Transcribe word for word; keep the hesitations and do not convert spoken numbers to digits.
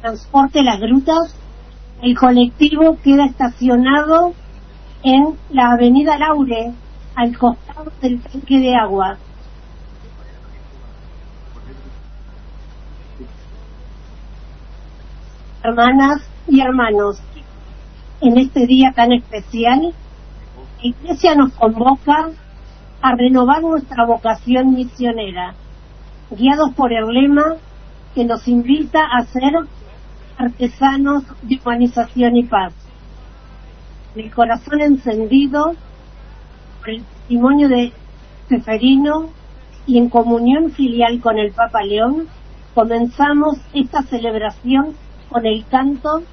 transporte Las Grutas, el colectivo queda estacionado en la avenida Laure, al costado del tanque de agua. Hermanas y hermanos, en este día tan especial, la Iglesia nos convoca a renovar nuestra vocación misionera, guiados por el lema que nos invita a ser artesanos de humanización y paz. El corazón encendido por el testimonio de Ceferino y en comunión filial con el Papa León, comenzamos esta celebración con el canto